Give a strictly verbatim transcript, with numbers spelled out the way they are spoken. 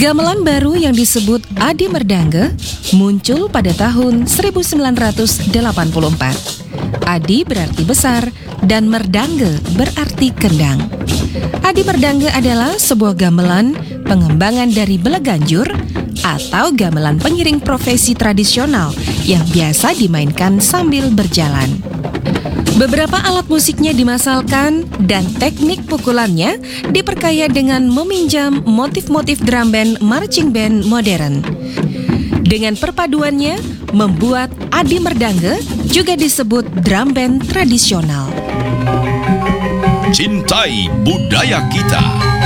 Gamelan baru yang disebut Adi Merdangge muncul pada tahun seribu sembilan ratus delapan puluh empat. Adi berarti besar dan Merdangge berarti kendang. Adi Merdangge adalah sebuah gamelan pengembangan dari beleganjur atau gamelan pengiring profesi tradisional yang biasa dimainkan sambil berjalan. Beberapa alat musiknya dimasalkan dan teknik pukulannya diperkaya dengan meminjam motif-motif drum band marching band modern. Dengan perpaduannya, membuat Adi Merdangge juga disebut drum band tradisional. Cintai budaya kita.